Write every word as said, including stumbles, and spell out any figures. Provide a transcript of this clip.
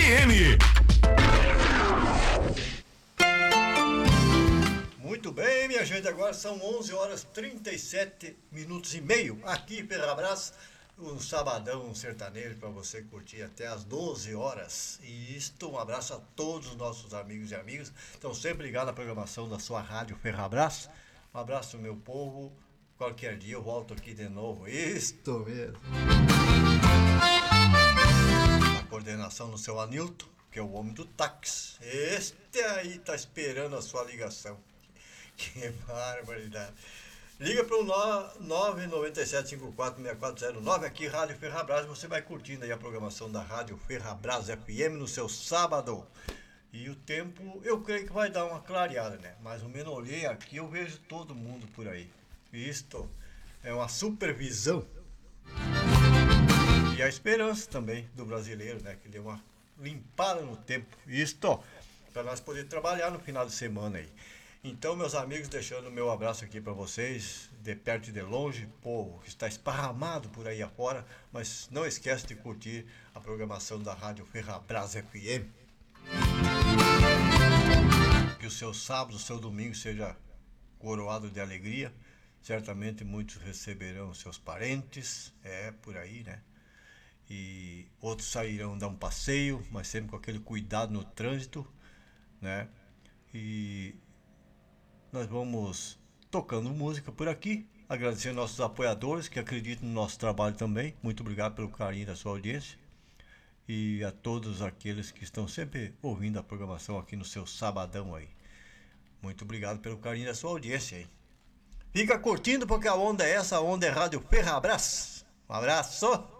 M. Muito bem, minha gente, agora são onze horas e trinta e sete minutos e meio aqui em Ferrabras, um sabadão sertanejo para você curtir até as doze horas. E isto, um abraço a todos os nossos amigos e amigas que estão sempre ligados na programação da sua rádio Ferrabras. Um abraço, meu povo. Qualquer dia eu volto aqui de novo. Isto mesmo. A coordenação no seu Anilton, que é o homem do táxi. Este aí tá esperando a sua ligação. Que barbaridade. Liga para o nove nove sete cinco quatro seis quatro zero nove aqui, Rádio Ferrabras. Você vai curtindo aí a programação da Rádio Ferrabras F M no seu sábado. E o tempo, eu creio que vai dar uma clareada, né? Mais ou menos olhei aqui, eu vejo todo mundo por aí. Isto é uma supervisão. E a esperança também do brasileiro, né? Que deu uma limpada no tempo. Isto, para nós poder trabalhar no final de semana aí. Então, meus amigos, deixando o meu abraço aqui para vocês, de perto e de longe, povo que está esparramado por aí afora, mas não esquece de curtir a programação da Rádio Ferrabras F M. Que o seu sábado, o seu domingo seja coroado de alegria. Certamente muitos receberão seus parentes, é por aí, né? E outros sairão dar um passeio, mas sempre com aquele cuidado no trânsito, né? E nós vamos tocando música por aqui, agradecendo nossos apoiadores que acreditam no nosso trabalho também. Muito obrigado pelo carinho da sua audiência. E a todos aqueles que estão sempre ouvindo a programação aqui no seu sabadão aí. Muito obrigado pelo carinho da sua audiência aí. Fica curtindo porque a onda é essa, a onda é Rádio Ferrabras. Um abraço!